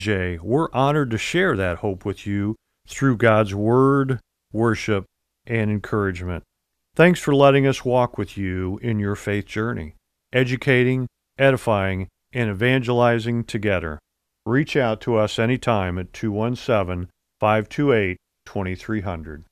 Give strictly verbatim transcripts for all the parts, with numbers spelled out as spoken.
Jay. We're honored to share that hope with you through God's Word, worship, and encouragement. Thanks for letting us walk with you in your faith journey, educating, edifying, and evangelizing together. Reach out to us anytime at two one seven, five two eight, two three zero zero.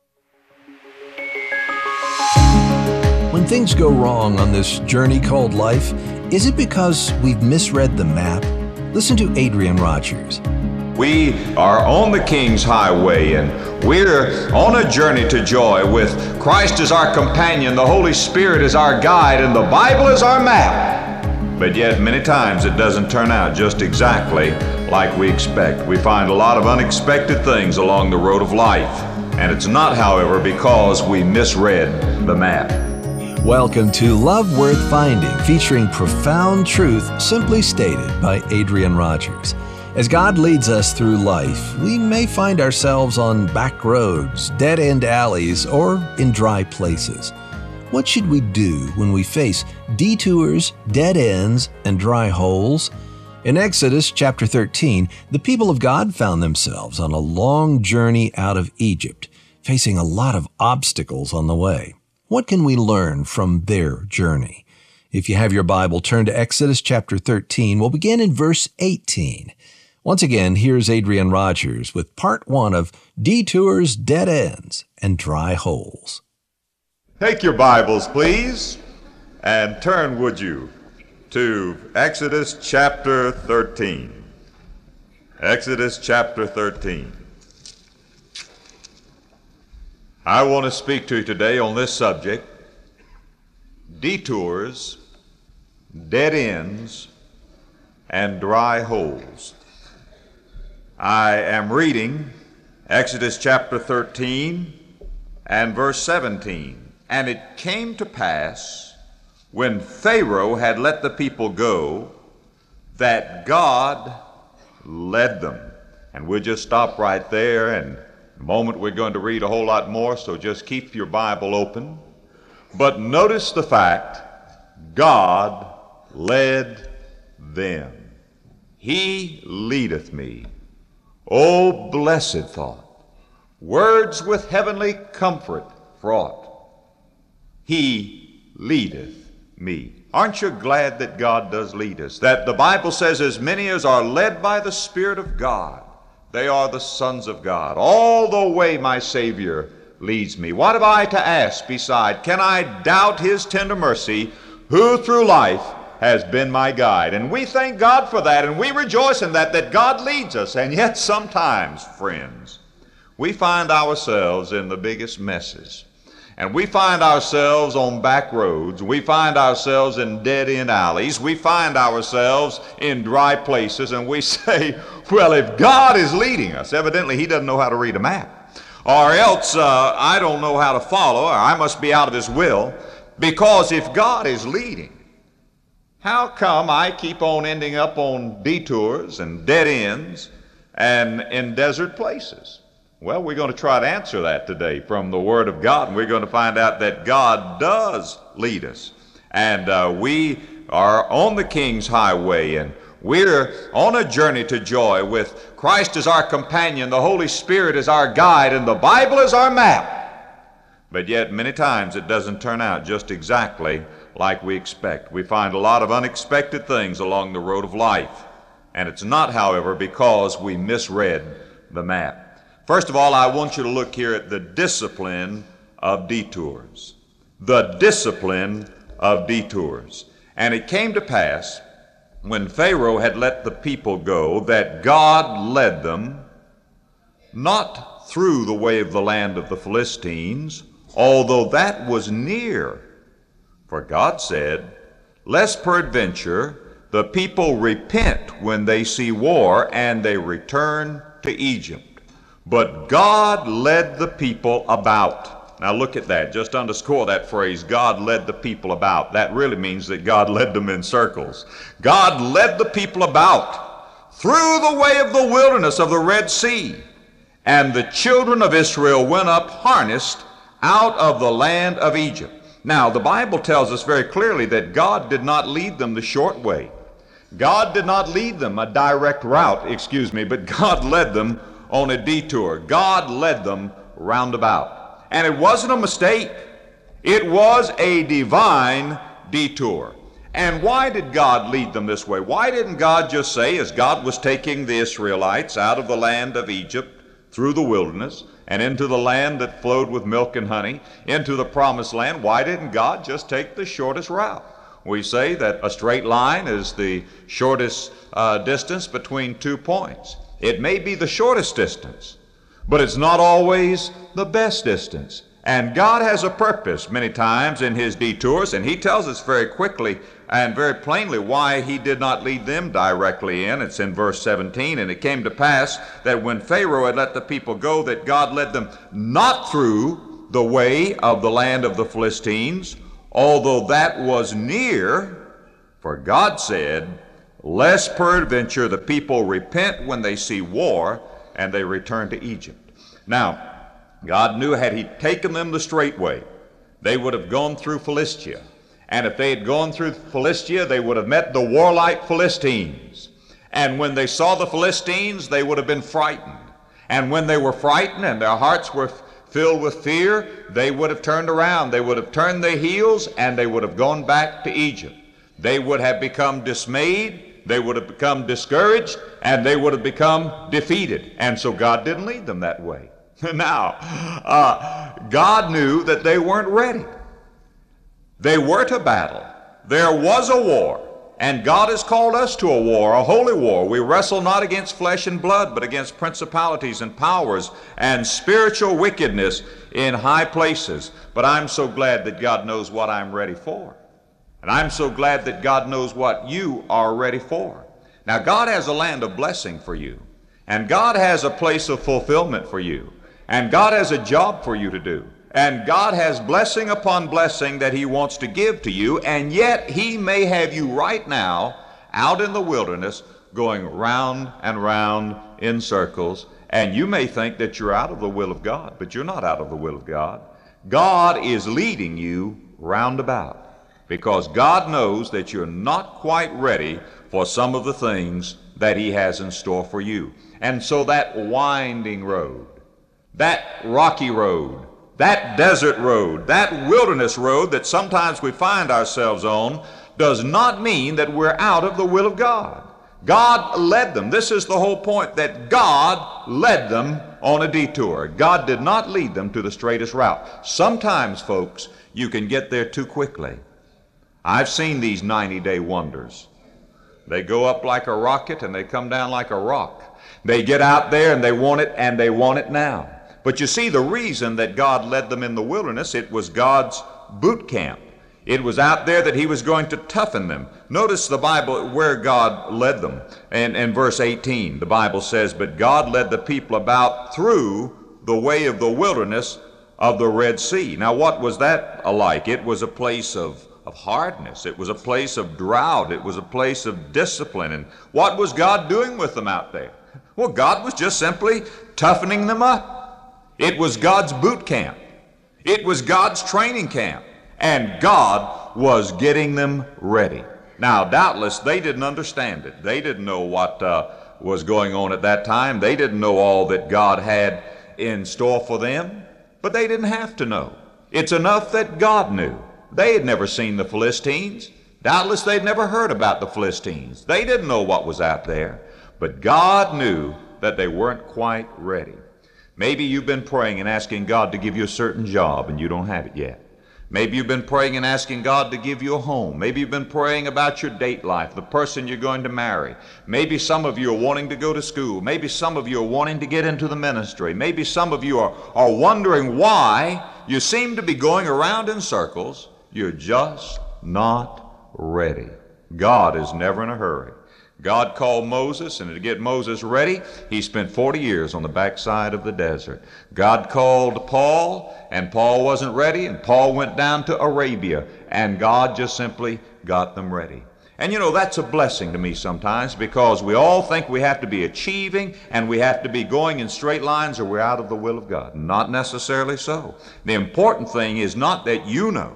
When things go wrong on this journey called life, is it because we've misread the map? Listen to Adrian Rogers. We are on the King's Highway, and we're on a journey to joy with Christ as our companion, the Holy Spirit as our guide, and the Bible as our map. But yet, many times it doesn't turn out just exactly like we expect. We find a lot of unexpected things along the road of life, and it's not, however, because we misread the map. Welcome to Love Worth Finding, featuring profound truth simply stated by Adrian Rogers. As God leads us through life, we may find ourselves on back roads, dead-end alleys, or in dry places. What should we do when we face detours, dead ends, and dry holes? In Exodus chapter thirteen, the people of God found themselves on a long journey out of Egypt, facing a lot of obstacles on the way. What can we learn from their journey? If you have your Bible, turn to Exodus chapter thirteen. We'll begin in verse eighteen. Once again, here's Adrian Rogers with part one of Detours, Dead Ends, and Dry Holes. Take your Bibles, please, and turn, would you, to Exodus chapter thirteen. Exodus chapter thirteen. I want to speak to you today on this subject: detours, dead ends, and dry holes. I am reading Exodus chapter thirteen and verse seventeen. And it came to pass, when Pharaoh had let the people go, that God led them. And we'll just stop right there, and in a moment we're going to read a whole lot more, so just keep your Bible open. But notice the fact, God led them. He leadeth me. O blessed thought, words with heavenly comfort fraught. He leadeth me. Aren't you glad that God does lead us? That the Bible says, as many as are led by the Spirit of God, they are the sons of God. All the way my Savior leads me. What have I to ask beside? Can I doubt His tender mercy, who through life has been my guide? And we thank God for that, and we rejoice in that, that God leads us. And yet sometimes, friends, we find ourselves in the biggest messes. And we find ourselves on back roads. We find ourselves in dead-end alleys. We find ourselves in dry places. And we say, well, if God is leading us, evidently He doesn't know how to read a map. Or else uh, I don't know how to follow, or I must be out of His will. Because if God is leading, how come I keep on ending up on detours and dead ends and in desert places? Well, we're going to try to answer that today from the Word of God, and we're going to find out that God does lead us. And uh, we are on the King's Highway, and we're on a journey to joy with Christ as our companion, the Holy Spirit as our guide, and the Bible as our map. But yet, many times it doesn't turn out just exactly like we expect. We find a lot of unexpected things along the road of life. And it's not, however, because we misread the map. First of all, I want you to look here at the discipline of detours. The discipline of detours. And it came to pass, when Pharaoh had let the people go, that God led them, not through the way of the land of the Philistines, although that was near. For God said, lest peradventure the people repent when they see war, and they return to Egypt. But God led the people about. Now look at that. Just underscore that phrase, God led the people about. That really means that God led them in circles. God led the people about through the way of the wilderness of the Red Sea. And the children of Israel went up harnessed out of the land of Egypt. Now the Bible tells us very clearly that God did not lead them the short way. God did not lead them a direct route, excuse me, but God led them on a detour. God led them roundabout. And it wasn't a mistake. It was a divine detour. And why did God lead them this way? Why didn't God just say, as God was taking the Israelites out of the land of Egypt through the wilderness and into the land that flowed with milk and honey, into the promised land, why didn't God just take the shortest route? We say that a straight line is the shortest uh, distance between two points. It may be the shortest distance, but it's not always the best distance. And God has a purpose many times in his detours, and he tells us very quickly and very plainly why he did not lead them directly in. It's in verse seventeen, and it came to pass that when Pharaoh had let the people go, that God led them not through the way of the land of the Philistines, although that was near, for God said, lest peradventure the people repent when they see war, and they return to Egypt. Now, God knew had he taken them the straight way, they would have gone through Philistia. And if they had gone through Philistia, they would have met the warlike Philistines. And when they saw the Philistines, they would have been frightened. And when they were frightened and their hearts were filled with fear, they would have turned around. They would have turned their heels and they would have gone back to Egypt. They would have become dismayed, they would have become discouraged, and they would have become defeated. And so God didn't lead them that way. Now, uh, God knew that they weren't ready. They were to battle. There was a war. And God has called us to a war, a holy war. We wrestle not against flesh and blood, but against principalities and powers and spiritual wickedness in high places. But I'm so glad that God knows what I'm ready for. And I'm so glad that God knows what you are ready for. Now, God has a land of blessing for you. And God has a place of fulfillment for you. And God has a job for you to do. And God has blessing upon blessing that he wants to give to you, and yet he may have you right now out in the wilderness going round and round in circles, and you may think that you're out of the will of God, but you're not out of the will of God. God is leading you roundabout because God knows that you're not quite ready for some of the things that he has in store for you. And so that winding road, that rocky road, that desert road, that wilderness road that sometimes we find ourselves on does not mean that we're out of the will of God. God led them. This is the whole point, that God led them on a detour. God did not lead them to the straightest route. Sometimes, folks, you can get there too quickly. I've seen these ninety-day wonders. They go up like a rocket and they come down like a rock. They get out there and they want it, and they want it now. But you see, the reason that God led them in the wilderness, it was God's boot camp. It was out there that he was going to toughen them. Notice the Bible where God led them. And in verse eighteen, the Bible says, but God led the people about through the way of the wilderness of the Red Sea. Now, what was that alike? It was a place of, of hardness. It was a place of drought. It was a place of discipline. And what was God doing with them out there? Well, God was just simply toughening them up. It was God's boot camp. It was God's training camp. And God was getting them ready. Now, doubtless, they didn't understand it. They didn't know what uh, was going on at that time. They didn't know all that God had in store for them. But they didn't have to know. It's enough that God knew. They had never seen the Philistines. Doubtless, they'd never heard about the Philistines. They didn't know what was out there. But God knew that they weren't quite ready. Maybe you've been praying and asking God to give you a certain job and you don't have it yet. Maybe you've been praying and asking God to give you a home. Maybe you've been praying about your date life, the person you're going to marry. Maybe some of you are wanting to go to school. Maybe some of you are wanting to get into the ministry. Maybe some of you are, are wondering why you seem to be going around in circles. You're just not ready. God is never in a hurry. God called Moses, and to get Moses ready, he spent forty years on the backside of the desert. God called Paul, and Paul wasn't ready, and Paul went down to Arabia, and God just simply got them ready. And you know, that's a blessing to me sometimes, because we all think we have to be achieving, and we have to be going in straight lines, or we're out of the will of God. Not necessarily so. The important thing is not that you know.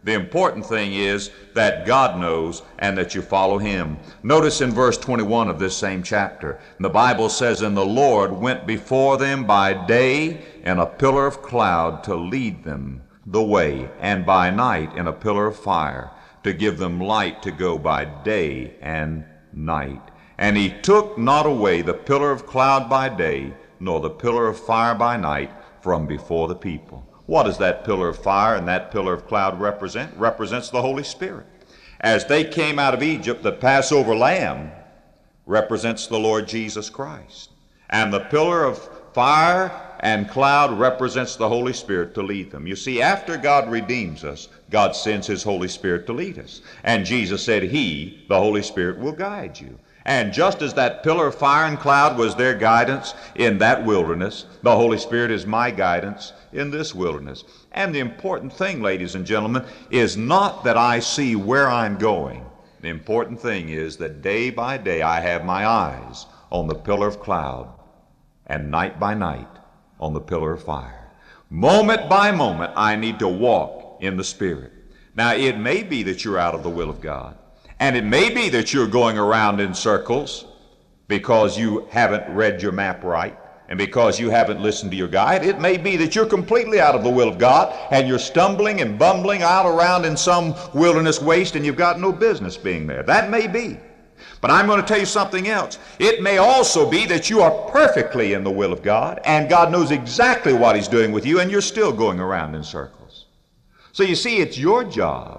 The important thing is that God knows and that you follow him. Notice in verse twenty-one of this same chapter, the Bible says, "And the Lord went before them by day in a pillar of cloud to lead them the way, and by night in a pillar of fire to give them light to go by day and night. And he took not away the pillar of cloud by day, nor the pillar of fire by night from before the people." What does that pillar of fire and that pillar of cloud represent? Represents the Holy Spirit. As they came out of Egypt, the Passover lamb represents the Lord Jesus Christ. And the pillar of fire and cloud represents the Holy Spirit to lead them. You see, after God redeems us, God sends his Holy Spirit to lead us. And Jesus said he, the Holy Spirit, will guide you. And just as that pillar of fire and cloud was their guidance in that wilderness, the Holy Spirit is my guidance in this wilderness. And the important thing, ladies and gentlemen, is not that I see where I'm going. The important thing is that day by day I have my eyes on the pillar of cloud, and night by night on the pillar of fire. Moment by moment I need to walk in the Spirit. Now it may be that you're out of the will of God. And it may be that you're going around in circles because you haven't read your map right and because you haven't listened to your guide. It may be that you're completely out of the will of God and you're stumbling and bumbling out around in some wilderness waste and you've got no business being there. That may be. But I'm going to tell you something else. It may also be that you are perfectly in the will of God and God knows exactly what he's doing with you and you're still going around in circles. So you see, it's your job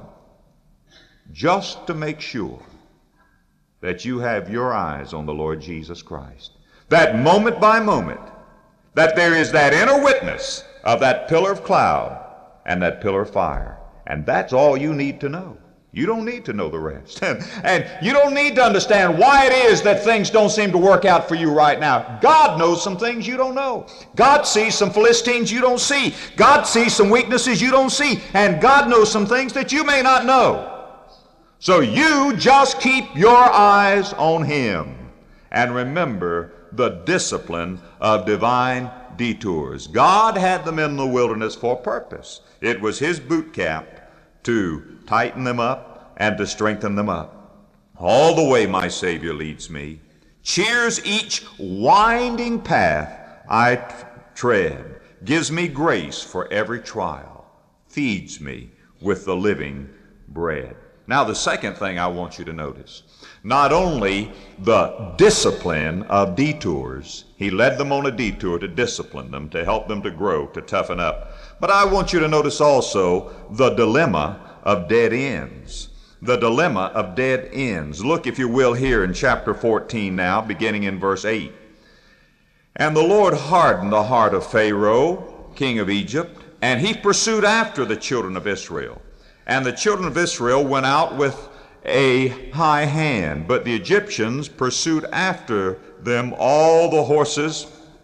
just to make sure that you have your eyes on the Lord Jesus Christ. That moment by moment, that there is that inner witness of that pillar of cloud and that pillar of fire. And that's all you need to know. You don't need to know the rest. And, and you don't need to understand why it is that things don't seem to work out for you right now. God knows some things you don't know. God sees some Philistines you don't see. God sees some weaknesses you don't see. And God knows some things that you may not know. So you just keep your eyes on him and remember the discipline of divine detours. God had them in the wilderness for a purpose. It was his boot camp to tighten them up and to strengthen them up. All the way my Savior leads me, cheers each winding path I tread, gives me grace for every trial, feeds me with the living bread. Now, the second thing I want you to notice, not only the discipline of detours, he led them on a detour to discipline them, to help them to grow, to toughen up, but I want you to notice also the dilemma of dead ends. The dilemma of dead ends. Look, if you will, here in chapter fourteen now, beginning in verse eight. "And the Lord hardened the heart of Pharaoh, king of Egypt, and he pursued after the children of Israel. And the children of Israel went out with a high hand, but the Egyptians pursued after them all the horses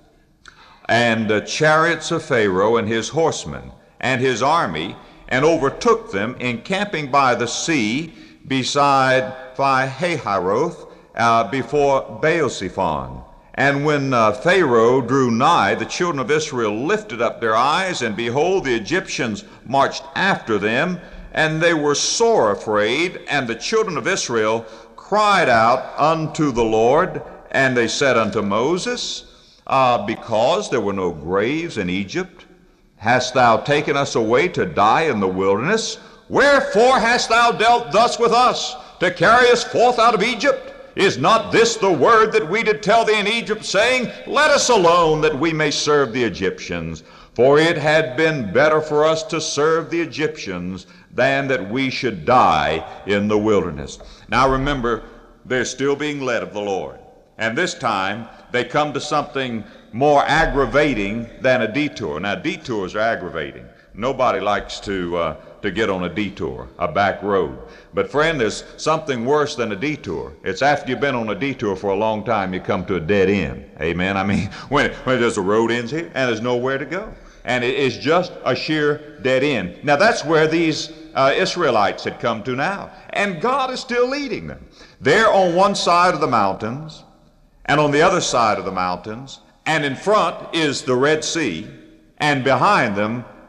and the chariots of Pharaoh and his horsemen and his army, and overtook them encamping by the sea beside Pi-hahiroth uh, before Baal-zephon. And when uh, Pharaoh drew nigh, the children of Israel lifted up their eyes, and behold, the Egyptians marched after them, and they were sore afraid, and the children of Israel cried out unto the Lord, and they said unto Moses, uh, because there were no graves in Egypt, hast thou taken us away to die in the wilderness? Wherefore hast thou dealt thus with us, to carry us forth out of Egypt? Is not this the word that we did tell thee in Egypt, saying, Let us alone, that we may serve the Egyptians? For it had been better for us to serve the Egyptians than that we should die in the wilderness." Now remember, they're still being led of the Lord. And this time, they come to something more aggravating than a detour. Now, detours are aggravating. Nobody likes to, uh, to get on a detour, a back road. But friend, there's something worse than a detour. It's after you've been on a detour for a long time, you come to a dead end. Amen? I mean, when, when there's a road ends here and there's nowhere to go. And it is just a sheer dead end. Now, that's where these uh, Israelites had come to now. And God is still leading them. They're on one side of the mountains, and on the other side of the mountains, and in front is the Red Sea, and behind them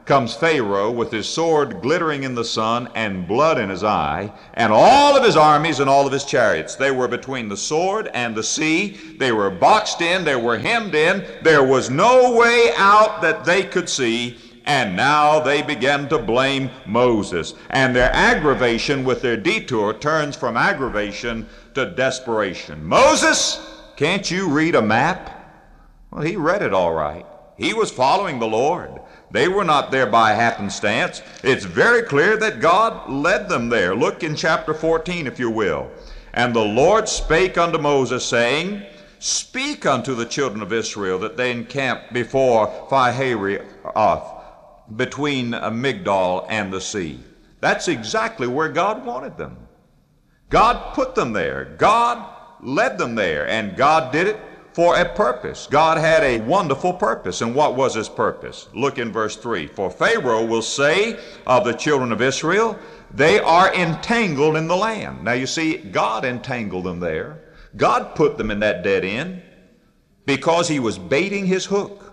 comes Pharaoh with his sword glittering in the sun and blood in his eye, and all of his armies and all of his chariots. They were between the sword and the sea. They were boxed in. They were hemmed in. There was no way out that they could see. And now they began to blame Moses. And their aggravation with their detour turns from aggravation to desperation. Moses, can't you read a map? Well, he read it all right. He was following the Lord. They were not there by happenstance. It's very clear that God led them there. Look in chapter fourteen, if you will. And the Lord spake unto Moses, saying, Speak unto the children of Israel that they encamp before Pi-hahiroth, between Migdol and the sea. That's exactly where God wanted them. God put them there. God led them there, and God did it for a purpose. God had a wonderful purpose. And what was his purpose? Look in verse three. For Pharaoh will say of the children of Israel, they are entangled in the land. Now you see, God entangled them there. God put them in that dead end because he was baiting his hook.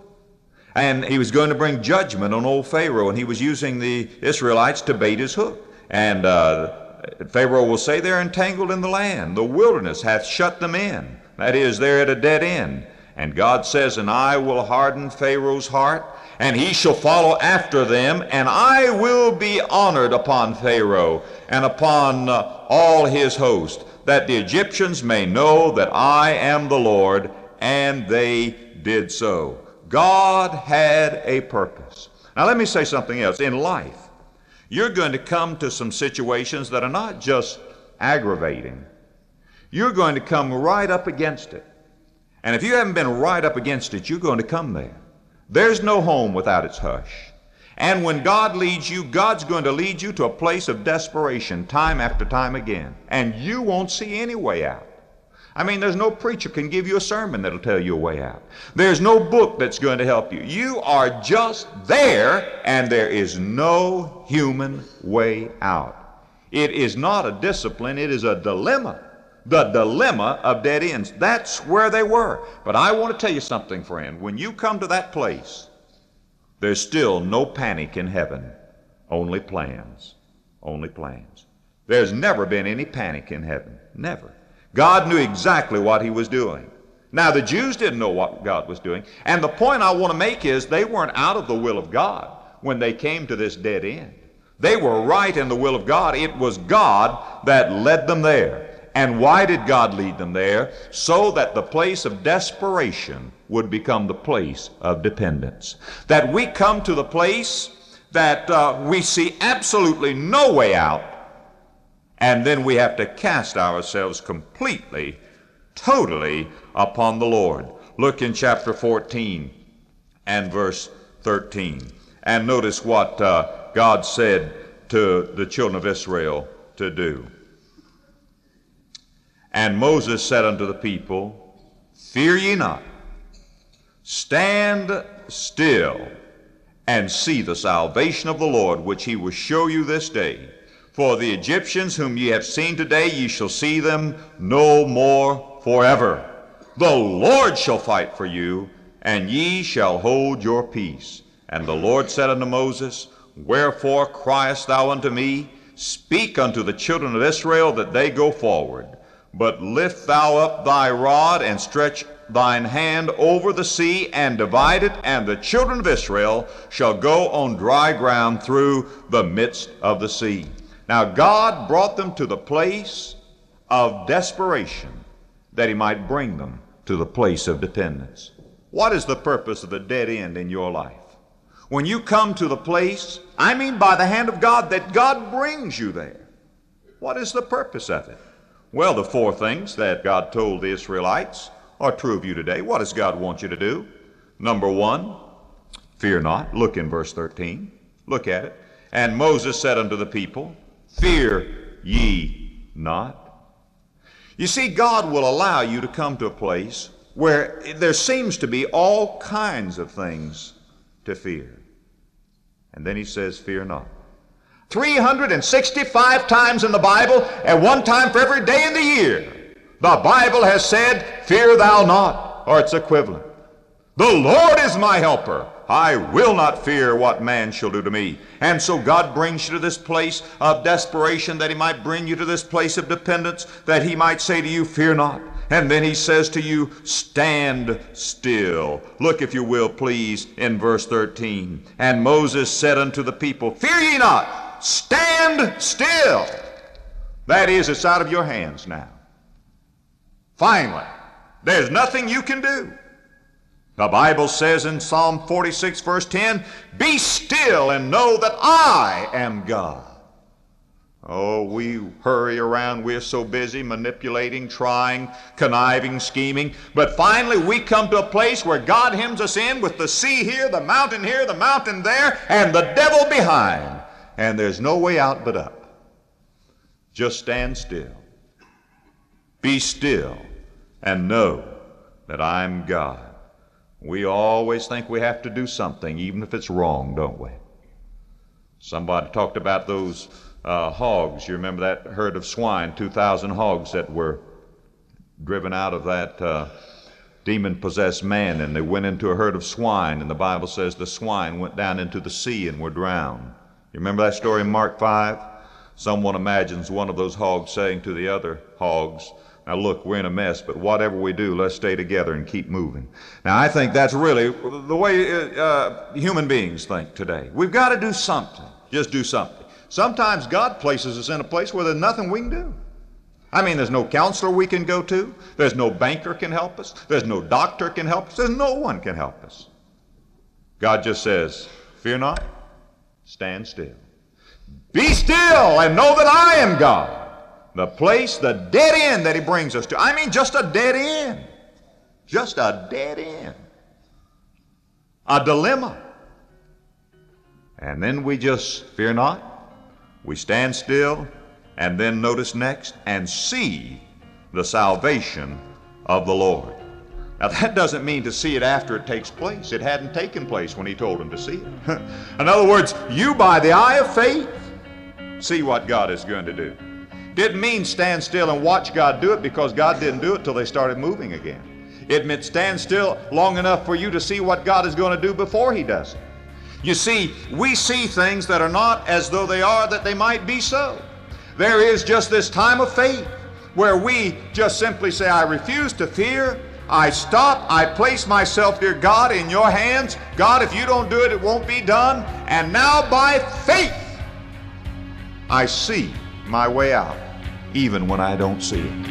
And he was going to bring judgment on old Pharaoh, and he was using the Israelites to bait his hook. And uh, Pharaoh will say they're entangled in the land. The wilderness hath shut them in. That is, they're at a dead end. And God says, and I will harden Pharaoh's heart, and he shall follow after them, and I will be honored upon Pharaoh and upon uh, all his host, that the Egyptians may know that I am the Lord. And they did so. God had a purpose. Now let me say something else. In life, you're going to come to some situations that are not just aggravating. You're going to come right up against it. And if you haven't been right up against it, you're going to come there. There's no home without its hush. And when God leads you, God's going to lead you to a place of desperation time after time again. And you won't see any way out. I mean, there's no preacher can give you a sermon that'll tell you a way out. There's no book that's going to help you. You are just there, and there is no human way out. It is not a discipline, it is a dilemma. The dilemma of dead ends. That's where they were. But I want to tell you something, friend. When you come to that place, there's still no panic in heaven. Only plans. Only plans. There's never been any panic in heaven. Never. God knew exactly what he was doing. Now, the Jews didn't know what God was doing. And the point I want to make is they weren't out of the will of God when they came to this dead end. They were right in the will of God. It was God that led them there. And why did God lead them there? So that the place of desperation would become the place of dependence. That we come to the place that uh, we see absolutely no way out, and then we have to cast ourselves completely, totally upon the Lord. Look in chapter fourteen and verse thirteen. And notice what uh, God said to the children of Israel to do. And Moses said unto the people, Fear ye not, stand still, and see the salvation of the Lord, which he will show you this day. For the Egyptians whom ye have seen today, ye shall see them no more forever. The Lord shall fight for you, and ye shall hold your peace. And the Lord said unto Moses, Wherefore criest thou unto me? Speak unto the children of Israel that they go forward. But lift thou up thy rod, and stretch thine hand over the sea, and divide it, and the children of Israel shall go on dry ground through the midst of the sea. Now God brought them to the place of desperation, that he might bring them to the place of dependence. What is the purpose of the dead end in your life? When you come to the place, I mean by the hand of God, that God brings you there. What is the purpose of it? Well, the four things that God told the Israelites are true of you today. What does God want you to do? Number one, fear not. Look in verse thirteen. Look at it. And Moses said unto the people, Fear ye not. You see, God will allow you to come to a place where there seems to be all kinds of things to fear. And then he says, Fear not. three hundred sixty-five times in the Bible, and one time for every day in the year, the Bible has said, Fear thou not, or its equivalent. The Lord is my helper. I will not fear what man shall do to me. And so God brings you to this place of desperation, that he might bring you to this place of dependence, that he might say to you, fear not. And then he says to you, stand still. Look, if you will, please, in verse thirteen. And Moses said unto the people, fear ye not, stand still. That is, it's out of your hands now. Finally, there's nothing you can do. The Bible says in Psalm forty-six, verse ten, be still and know that I am God. Oh, we hurry around. We're so busy manipulating, trying, conniving, scheming. But finally we come to a place where God hems us in with the sea here, the mountain here, the mountain there, and the devil behind. And there's no way out but up. Just stand still. Be still and know that I'm God. We always think we have to do something, even if it's wrong, don't we? Somebody talked about those uh, hogs. You remember that herd of swine, two thousand hogs that were driven out of that uh, demon-possessed man, and they went into a herd of swine, and the Bible says the swine went down into the sea and were drowned. You remember that story in Mark five? Someone imagines one of those hogs saying to the other hogs, now look, we're in a mess, but whatever we do, let's stay together and keep moving. Now I think that's really the way uh, human beings think today. We've got to do something. Just do something. Sometimes God places us in a place where there's nothing we can do. I mean, there's no counselor we can go to. There's no banker can help us. There's no doctor can help us. There's no one can help us. God just says, fear not, stand still. Be still and know that I am God. The place, the dead end that he brings us to. I mean, just a dead end. Just a dead end. A dilemma. And then we just fear not. We stand still, and then notice next, and see the salvation of the Lord. Now that doesn't mean to see it after it takes place. It hadn't taken place when he told him to see it. In other words, you by the eye of faith see what God is going to do. Didn't mean stand still and watch God do it, because God didn't do it till they started moving again. It meant stand still long enough for you to see what God is going to do before he does it. You see, we see things that are not as though they are, that they might be so. There is just this time of faith where we just simply say, I refuse to fear. I stop. I place myself, dear God, in your hands. God, if you don't do it, it won't be done. And now by faith, I see my way out, even when I don't see it.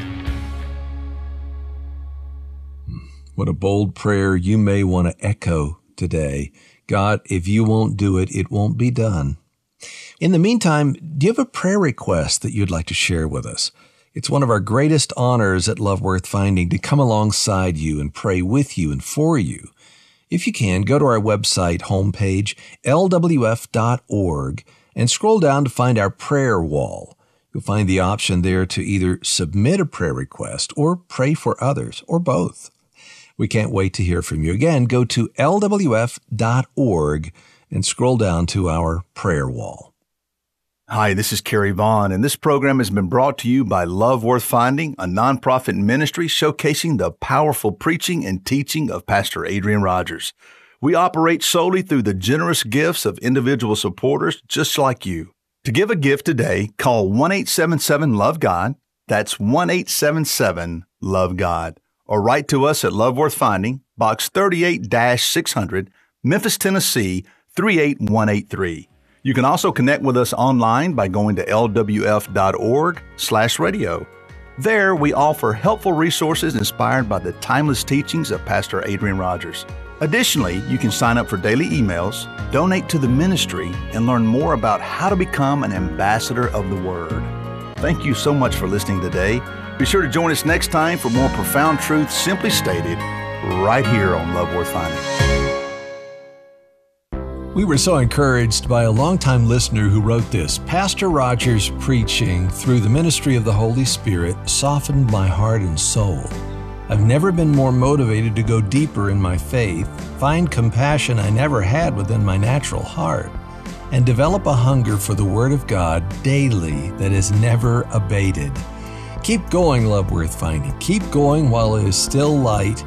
What a bold prayer you may want to echo today. God, if you won't do it, it won't be done. In the meantime, do you have a prayer request that you'd like to share with us? It's one of our greatest honors at Love Worth Finding to come alongside you and pray with you and for you. If you can, go to our website homepage, L W F dot org, and scroll down to find our prayer wall. You'll find the option there to either submit a prayer request or pray for others, or both. We can't wait to hear from you. Again, go to L W F dot org and scroll down to our prayer wall. Hi, this is Kerry Vaughn, and this program has been brought to you by Love Worth Finding, a nonprofit ministry showcasing the powerful preaching and teaching of Pastor Adrian Rogers. We operate solely through the generous gifts of individual supporters just like you. To give a gift today, call one eight seven seven love God. That's one eight seven seven love God. Or write to us at Love Worth Finding, Box thirty-eight six hundred, Memphis, Tennessee, three eight one eight three. You can also connect with us online by going to L W F dot org slash radio. There, we offer helpful resources inspired by the timeless teachings of Pastor Adrian Rogers. Additionally, you can sign up for daily emails, donate to the ministry, and learn more about how to become an ambassador of the Word. Thank you so much for listening today. Be sure to join us next time for more profound truths simply stated right here on Love Worth Finding. We were so encouraged by a longtime listener who wrote this. Pastor Rogers' preaching through the ministry of the Holy Spirit softened my heart and soul. I've never been more motivated to go deeper in my faith, find compassion I never had within my natural heart, and develop a hunger for the Word of God daily that is never abated. Keep going, Love Worth Finding. Keep going while it is still light,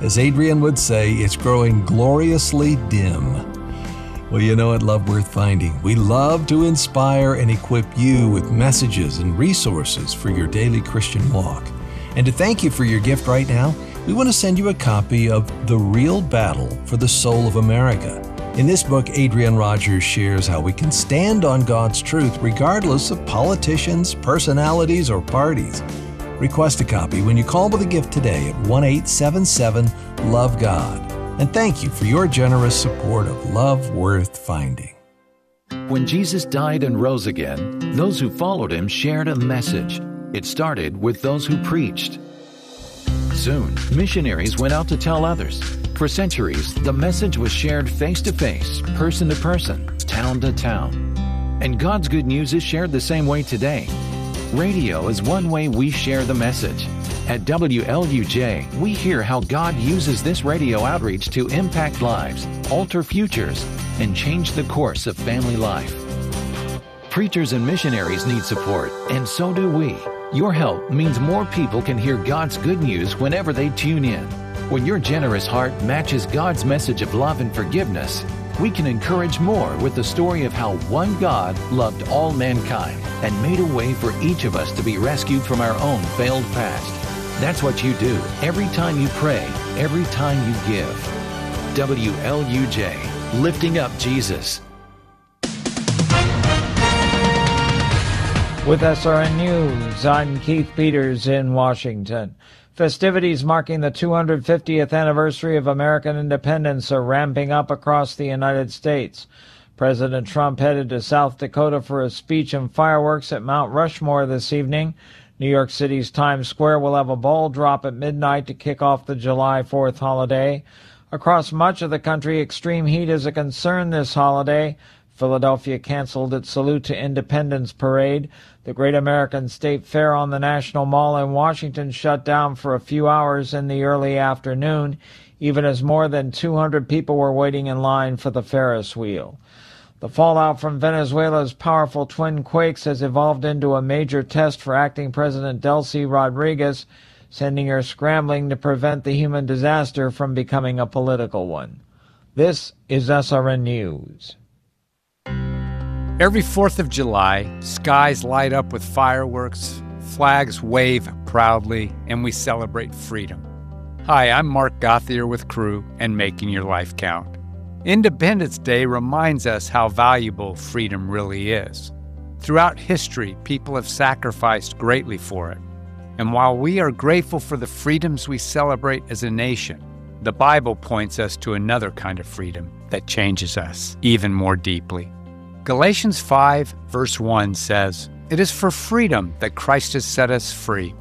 As Adrian would say, it's growing gloriously dim. Well, you know, at Love Worth Finding, we love to inspire and equip you with messages and resources for your daily Christian walk. And to thank you for your gift right now, we want to send you a copy of The Real Battle for the Soul of America. In this book, Adrian Rogers shares how we can stand on God's truth regardless of politicians, personalities, or parties. Request a copy when you call with a gift today at one eight seven seven love God. And thank you for your generous support of Love Worth Finding. When Jesus died and rose again, those who followed him shared a message. It started with those who preached. Soon, missionaries went out to tell others. For centuries, the message was shared face-to-face, person-to-person, town-to-town. And God's good news is shared the same way today. Radio is one way we share the message. At W L U J, we hear how God uses this radio outreach to impact lives, alter futures, and change the course of family life. Preachers and missionaries need support, and so do we. Your help means more people can hear God's good news whenever they tune in. When your generous heart matches God's message of love and forgiveness, we can encourage more with the story of how one God loved all mankind and made a way for each of us to be rescued from our own failed past. That's what you do every time you pray, every time you give. W L U J, lifting up Jesus. With S R N News, I'm Keith Peters in Washington. Festivities marking the two hundred fiftieth anniversary of American independence are ramping up across the United States. President Trump headed to South Dakota for a speech and fireworks at Mount Rushmore this evening. New York City's Times Square will have a ball drop at midnight to kick off the July fourth holiday. Across much of the country, extreme heat is a concern this holiday. Philadelphia canceled its Salute to Independence parade. The Great American State Fair on the National Mall in Washington shut down for a few hours in the early afternoon, even as more than two hundred people were waiting in line for the Ferris wheel. The fallout from Venezuela's powerful twin quakes has evolved into a major test for acting President Delcy Rodriguez, sending her scrambling to prevent the human disaster from becoming a political one. This is S R N News. Every fourth of July, skies light up with fireworks, flags wave proudly, and we celebrate freedom. Hi, I'm Mark Gothier with Crew and Making Your Life Count. Independence Day reminds us how valuable freedom really is. Throughout history, people have sacrificed greatly for it. And while we are grateful for the freedoms we celebrate as a nation, the Bible points us to another kind of freedom that changes us even more deeply. Galatians five, verse one says, "It is for freedom that Christ has set us free."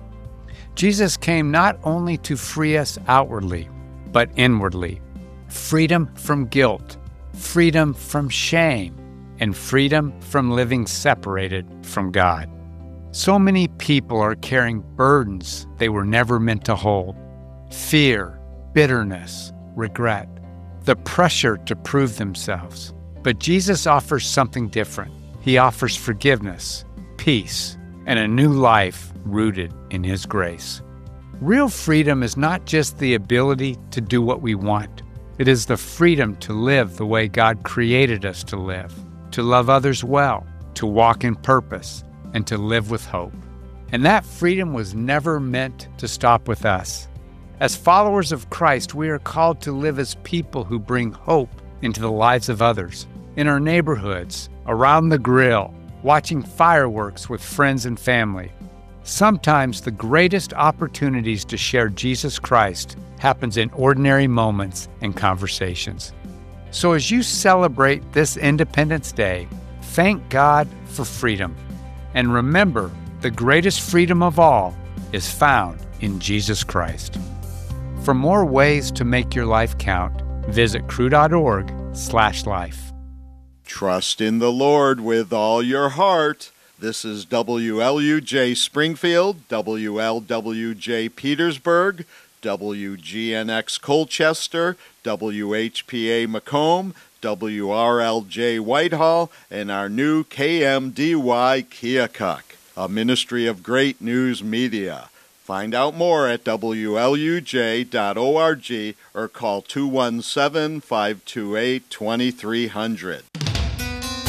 Jesus came not only to free us outwardly, but inwardly. Freedom from guilt, freedom from shame, and freedom from living separated from God. So many people are carrying burdens they were never meant to hold. Fear, bitterness, regret, the pressure to prove themselves. But Jesus offers something different. He offers forgiveness, peace, and a new life rooted in His grace. Real freedom is not just the ability to do what we want. It is the freedom to live the way God created us to live, to love others well, to walk in purpose, and to live with hope. And that freedom was never meant to stop with us. As followers of Christ, we are called to live as people who bring hope into the lives of others, in our neighborhoods, around the grill, watching fireworks with friends and family. Sometimes the greatest opportunities to share Jesus Christ happens in ordinary moments and conversations. So as you celebrate this Independence Day, thank God for freedom. And remember, the greatest freedom of all is found in Jesus Christ. For more ways to make your life count, visit crew.org slash life. Trust in the Lord with all your heart. This is W L U J Springfield, W L W J Petersburg, W G N X Colchester, W H P A Macomb, W R L J Whitehall, and our new K M D Y Keokuk, a ministry of Great News Media. Find out more at W L U J dot org or call two one seven, five two eight, two three zero zero.